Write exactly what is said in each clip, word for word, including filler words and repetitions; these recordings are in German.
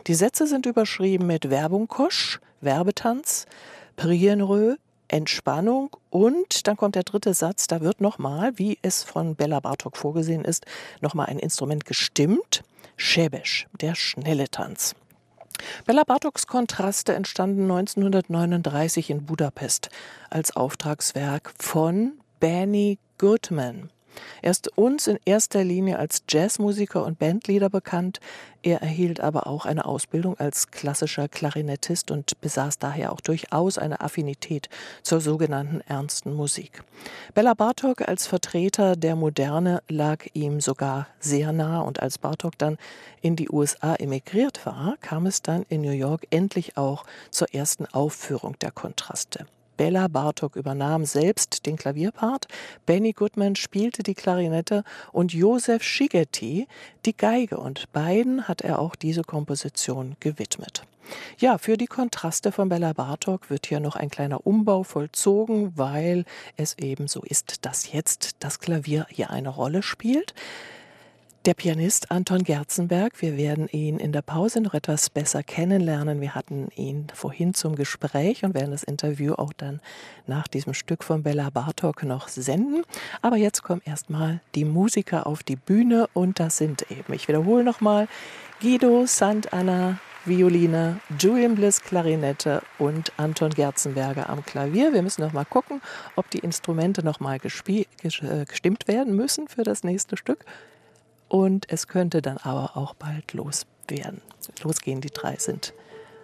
Die Sätze sind überschrieben mit Werbung kosch, Werbetanz, Prienrö, Entspannung und dann kommt der dritte Satz, da wird nochmal, wie es von Bella Bartok vorgesehen ist, nochmal ein Instrument gestimmt. Schäbesch, der schnelle Tanz. Bella Bartoks Kontraste entstanden neunzehnhundertneununddreißig in Budapest als Auftragswerk von Benny Goodman. Er ist uns in erster Linie als Jazzmusiker und Bandleader bekannt. Er erhielt aber auch eine Ausbildung als klassischer Klarinettist und besaß daher auch durchaus eine Affinität zur sogenannten ernsten Musik. Bella Bartok als Vertreter der Moderne lag ihm sogar sehr nah und als Bartok dann in die U S A emigriert war, kam es dann in New York endlich auch zur ersten Aufführung der Kontraste. Bella Bartok übernahm selbst den Klavierpart, Benny Goodman spielte die Klarinette und Joseph Szigeti die Geige und beiden hat er auch diese Komposition gewidmet. Ja, für die Kontraste von Bella Bartok wird hier noch ein kleiner Umbau vollzogen, weil es eben so ist, dass jetzt das Klavier hier eine Rolle spielt. Der Pianist Anton Gerzenberg, wir werden ihn in der Pause noch etwas besser kennenlernen. Wir hatten ihn vorhin zum Gespräch und werden das Interview auch dann nach diesem Stück von Bella Bartok noch senden. Aber jetzt kommen erstmal die Musiker auf die Bühne und das sind eben, ich wiederhole nochmal, Guido Sant'Anna Violine, Julian Bliss Klarinette und Anton Gerzenberger am Klavier. Wir müssen noch mal gucken, ob die Instrumente noch mal gestimmt werden müssen für das nächste Stück. Und es könnte dann aber auch bald los werden. Losgehen, die drei sind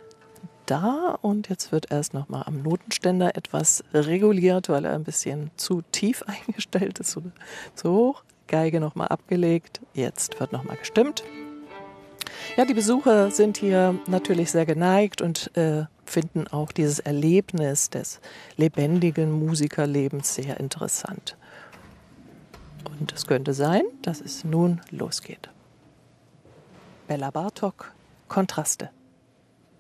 da. Und jetzt wird erst noch mal am Notenständer etwas reguliert, weil er ein bisschen zu tief eingestellt ist, oder zu hoch. Geige noch mal abgelegt. Jetzt wird noch mal gestimmt. Ja, die Besucher sind hier natürlich sehr geneigt und äh, finden auch dieses Erlebnis des lebendigen Musikerlebens sehr interessant. Und es könnte sein, dass es nun losgeht. Bella Bartok, Kontraste.